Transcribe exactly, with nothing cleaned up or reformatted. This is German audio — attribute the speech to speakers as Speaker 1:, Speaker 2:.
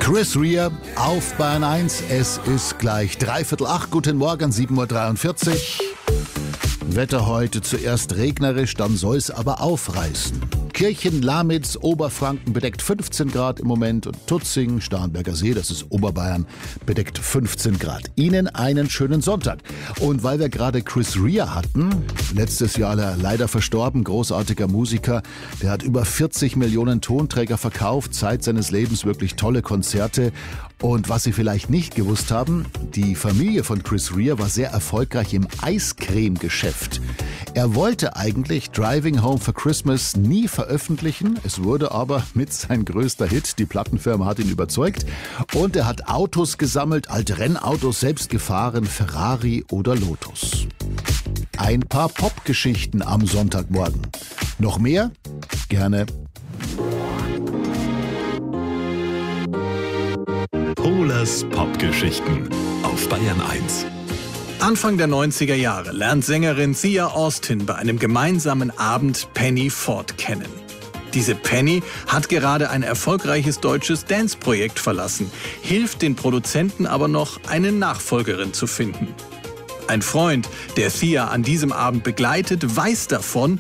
Speaker 1: Chris Rea auf Bayern eins. Es ist gleich dreiviertel acht. Guten Morgen, sieben Uhr dreiundvierzig. Wetter heute zuerst regnerisch, dann soll es aber aufreißen. Kirchen-Lamitz, Oberfranken bedeckt fünfzehn Grad im Moment und Tutzing, Starnberger See, das ist Oberbayern, bedeckt fünfzehn Grad. Ihnen einen schönen Sonntag. Und weil wir gerade Chris Rea hatten, letztes Jahr leider verstorben, großartiger Musiker, der hat über vierzig Millionen Tonträger verkauft, Zeit seines Lebens wirklich tolle Konzerte. Und was Sie vielleicht nicht gewusst haben, die Familie von Chris Rea war sehr erfolgreich im Eiscreme-Geschäft. Er wollte eigentlich Driving Home for Christmas nie veröffentlichen. Es wurde aber mit sein größter Hit. Die Plattenfirma hat ihn überzeugt. Und er hat Autos gesammelt, alte Rennautos, selbst gefahren, Ferrari oder Lotus. Ein paar Popgeschichten am Sonntagmorgen. Noch mehr? Gerne.
Speaker 2: Pohlers Popgeschichten auf Bayern eins.
Speaker 3: Anfang der neunziger Jahre lernt Sängerin Thea Austin bei einem gemeinsamen Abend Penny Ford kennen. Diese Penny hat gerade ein erfolgreiches deutsches Dance-Projekt verlassen, hilft den Produzenten aber noch, eine Nachfolgerin zu finden. Ein Freund, der Thea an diesem Abend begleitet, weiß davon